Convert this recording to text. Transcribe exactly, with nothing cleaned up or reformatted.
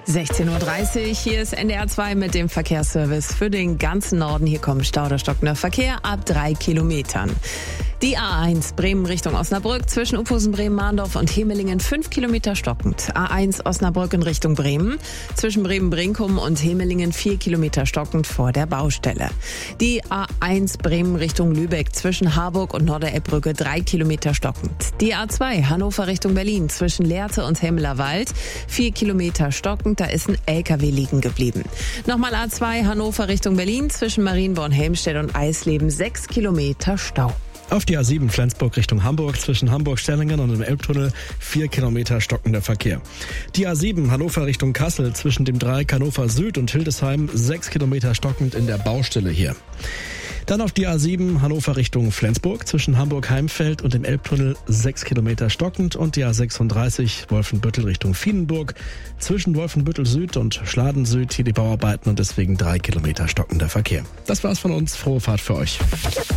sechzehn Uhr dreißig, hier ist N D R zwei mit dem Verkehrsservice für den ganzen Norden. Hier kommt Stau oder stockender Verkehr ab drei Kilometern. Die A eins Bremen Richtung Osnabrück zwischen Uphusen, Bremen-Mahndorf und Hemelingen fünf Kilometer stockend. A eins Osnabrück in Richtung Bremen zwischen Bremen-Brinkum und Hemelingen vier Kilometer stockend vor der Baustelle. Die A eins Bremen Richtung Lübeck zwischen Harburg und Norderelbbrücke drei Kilometer stockend. Die A zwei Hannover Richtung Berlin zwischen Lehrte und Hemmeler Wald vier Kilometer stockend. Da ist ein L K W liegen geblieben. Nochmal A zwei Hannover Richtung Berlin zwischen Marienborn-Helmstedt und Eisleben sechs Kilometer Stau. Auf die A sieben Flensburg Richtung Hamburg zwischen Hamburg-Stellingen und dem Elbtunnel vier Kilometer stockender Verkehr. Die A sieben Hannover Richtung Kassel zwischen dem Dreieck Hannover Süd und Hildesheim sechs Kilometer stockend in der Baustelle hier. Dann auf die A sieben Hannover Richtung Flensburg zwischen Hamburg-Heimfeld und dem Elbtunnel sechs Kilometer stockend und die A sechsunddreißig Wolfenbüttel Richtung Vienenburg zwischen Wolfenbüttel Süd und Schladen Süd hier die Bauarbeiten und deswegen drei Kilometer stockender Verkehr. Das war's von uns. Frohe Fahrt für euch.